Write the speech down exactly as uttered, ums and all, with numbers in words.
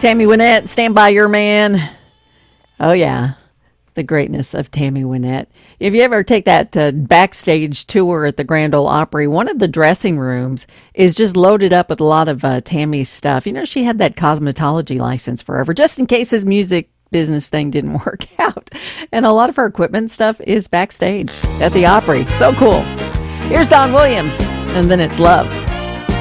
Tammy Wynette, Stand By Your Man. Oh, yeah. The greatness of Tammy Wynette. If you ever take that uh, backstage tour at the Grand Ole Opry, one of the dressing rooms is just loaded up with a lot of uh, Tammy's stuff. You know, she had that cosmetology license forever, just in case his music business thing didn't work out. And a lot of her equipment stuff is backstage at the Opry. So cool. Here's Don Williams, and then it's Love.